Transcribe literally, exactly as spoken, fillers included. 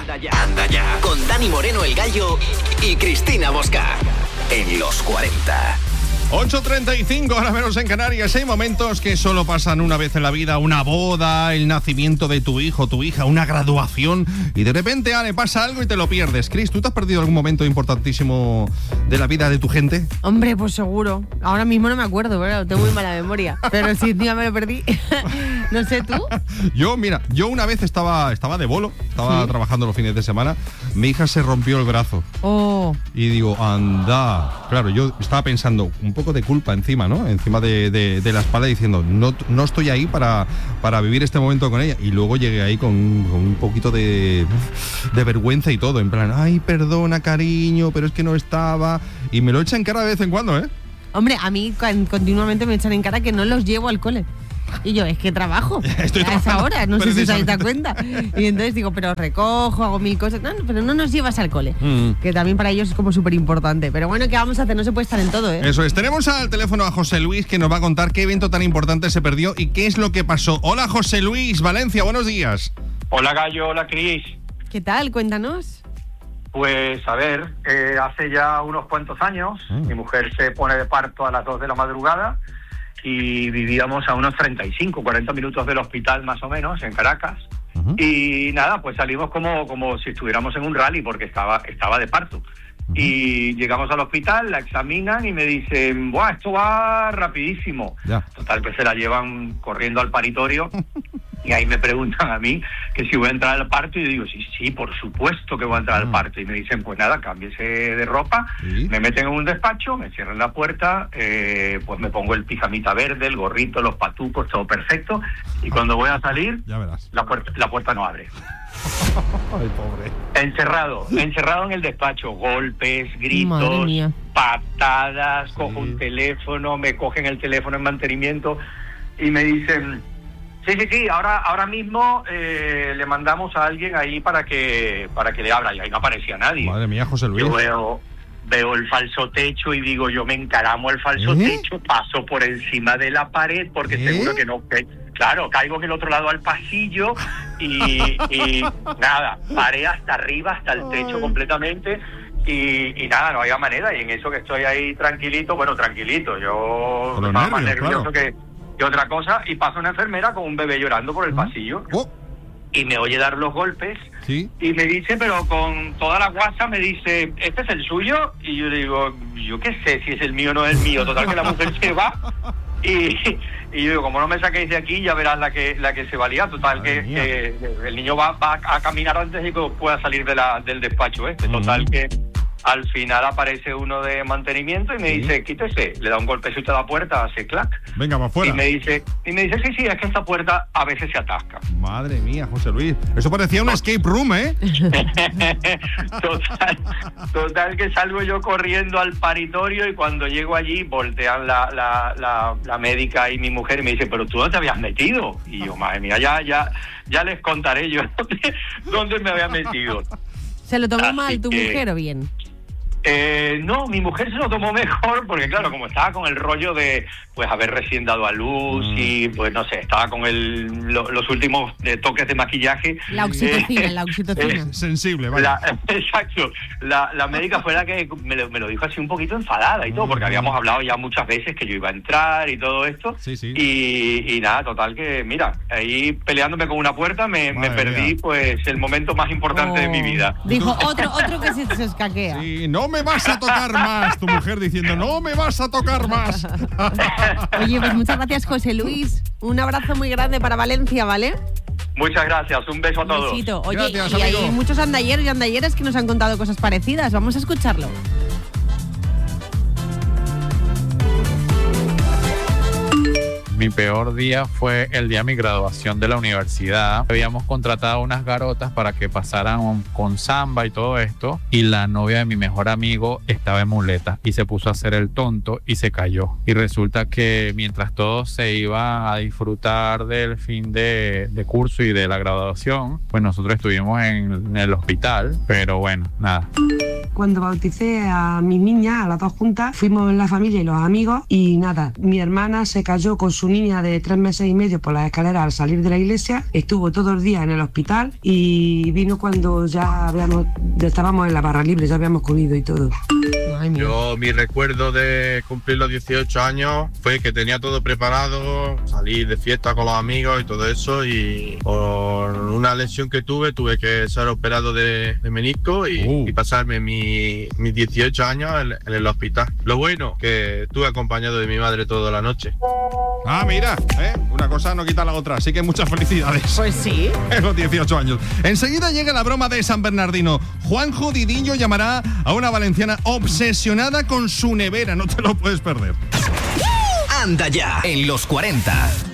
Anda ya, anda ya. Con Dani Moreno, el Gallo, y Cristina Bosca. En los cuarenta. ocho treinta y cinco, ahora menos en Canarias. Hay momentos que solo pasan una vez en la vida: una boda, el nacimiento de tu hijo, tu hija, una graduación, y de repente, Ale, pasa algo y te lo pierdes. Cris, ¿tú te has perdido algún momento importantísimo de la vida de tu gente? Hombre, pues seguro. Ahora mismo no me acuerdo, pero tengo muy mala memoria. Pero si un día me lo perdí. No sé, ¿tú? Yo, mira, yo una vez estaba, estaba de bolo, estaba ¿Sí? trabajando los fines de semana. Mi hija se rompió el brazo. Oh. Y digo, anda. Claro, yo estaba pensando un poco de culpa encima, ¿no? Encima de, de, de la espalda, diciendo, no, no estoy ahí para, para vivir este momento con ella. Y luego llegué ahí con, con un poquito de, de vergüenza y todo. En plan, ay, perdona, cariño, pero es que no estaba. Y me lo echa en cara de vez en cuando, ¿eh? Hombre, a mí continuamente me echan en cara que no los llevo al cole. Y yo, es que trabajo Estoy a esa hora, no sé si os habéis dado precisamente. cuenta. Y entonces digo, pero recojo, hago mil cosas. No, no, pero no nos llevas al cole. Mm. Que también para ellos es como súper importante. Pero bueno, ¿qué vamos a hacer? No se puede estar en todo, ¿eh? Eso es. Tenemos al teléfono a José Luis, que nos va a contar qué evento tan importante se perdió y qué es lo que pasó. Hola, José Luis, Valencia, buenos días. Hola, Gallo, hola, Cris. ¿Qué tal? Cuéntanos. Pues, a ver, eh, hace ya unos cuantos años, Mm. mi mujer se pone de parto a las dos de la madrugada y vivíamos a unos treinta y cinco, cuarenta minutos del hospital más o menos, en Caracas. Uh-huh. Y nada, pues salimos como, como si estuviéramos en un rally porque estaba, estaba de parto. Uh-huh. Y llegamos al hospital, la examinan y me dicen, ¡buah, esto va rapidísimo! Ya. Total, que se la llevan corriendo al paritorio. Y ahí me preguntan a mí que si voy a entrar al parto, y yo digo, sí, sí, por supuesto que voy a entrar Ah. al parto. Y me dicen, pues nada, cámbiese de ropa, ¿Sí? me meten en un despacho, me cierran la puerta, eh, pues me pongo el pijamita verde, el gorrito, los patucos, todo perfecto. Y cuando voy a salir, Ya verás. la puerta, la puerta no abre. Ay, pobre. Encerrado, encerrado en el despacho, golpes, Madre gritos, mía. patadas, Sí. cojo un teléfono, me cogen el teléfono en mantenimiento y me dicen, sí, sí, sí, ahora ahora mismo eh, le mandamos a alguien ahí para que para que le abra, y ahí no aparecía nadie. Madre mía, José Luis. Yo veo, veo el falso techo y digo, yo me encaramo al falso ¿Eh? techo, paso por encima de la pared porque ¿Eh? seguro que no... Que, claro, caigo en el otro lado al pasillo y, y nada, paré hasta arriba, hasta el techo Ay. completamente y, y nada, no había manera. Y en eso que estoy ahí tranquilito, bueno, tranquilito, yo Con los estaba más nervios, nervioso claro. que, que otra cosa, y pasa una enfermera con un bebé llorando por el pasillo Oh, y me oye dar los golpes. sí. Y me dice, pero con toda la guasa, me dice, ¿este es el suyo? Y yo digo, yo qué sé si es el mío o no es el mío. Total, que la mujer se va. Y, y yo digo, como no me saquéis de aquí, ya verás la que la que se valía. Total, que, Madre mía. que el niño va, va a caminar antes de que pueda salir de la, del despacho este. Total, Ujú. que al final aparece uno de mantenimiento y me Sí. dice, quítese. Le da un golpecito a la puerta, hace clac. Venga, va afuera. Y me dice, y me dice, sí, sí, es que esta puerta a veces se atasca. Madre mía, José Luis. Eso parecía un escape room, ¿eh? total, total que salgo yo corriendo al paritorio y cuando llego allí voltean la, la, la, la médica y mi mujer y me dice, pero tú no te habías metido. Y yo, madre mía, ya, ya, ya les contaré yo dónde, dónde me había metido. ¿Se lo tomó Así mal tu que- mujer o bien? Eh, no, mi mujer se lo tomó mejor porque claro, como estaba con el rollo de pues haber recién dado a luz Mm. y pues no sé, estaba con el, lo- los últimos eh, toques de maquillaje. La oxitocina, Eh, la oxitocina. eh, Sensible, vaya. La, exacto, la, la médica fue la que me lo, me lo dijo así un poquito enfadada y todo, porque Mm. habíamos hablado ya muchas veces que yo iba a entrar y todo esto. Sí, sí. Y, y nada, total que, mira, ahí peleándome con una puerta me, me Madre perdí mía. pues el momento más importante de mi Oh. vida. Dijo, otro, otro que se, se escaquea. Sí, no me vas a tocar más. Tu mujer diciendo, no me vas a tocar más. Oye, pues muchas gracias, José Luis. Un abrazo muy grande para Valencia, ¿vale? Muchas gracias, un beso a Un todos. besito. Oye, Gracias, y hay amigo. muchos andalleros y andalleras que nos han contado cosas parecidas. Vamos a escucharlo. Mi peor día fue el día de mi graduación de la universidad. Habíamos contratado unas garotas para que pasaran con samba y todo esto, y la novia de mi mejor amigo estaba en muleta y se puso a hacer el tonto y se cayó. Y resulta que mientras todos se iban a disfrutar del fin de, de curso y de la graduación, pues nosotros estuvimos en, en el hospital, pero bueno, nada. Cuando bauticé a mis niñas, a las dos juntas, fuimos la familia y los amigos y nada, mi hermana se cayó con su niña de tres meses y medio por las escaleras al salir de la iglesia, estuvo todo el día en el hospital y vino cuando ya habíamos, ya estábamos en la barra libre, ya habíamos comido y todo. Ay, mía. Yo, mi recuerdo de cumplir los dieciocho años fue que tenía todo preparado, salir de fiesta con los amigos y todo eso, y por una lesión que tuve, tuve que ser operado de, de menisco y, Uh. y pasarme mi, mis dieciocho años en, en el hospital. Lo bueno, que estuve acompañado de mi madre toda la noche. Ah, mira, ¿eh? Una cosa no quita la otra, así que muchas felicidades. Pues sí. En los dieciocho años. Enseguida llega la broma de San Bernardino. Juanjo Didillo llamará a una valenciana obsesionada con su nevera. No te lo puedes perder. Anda ya en los cuarenta.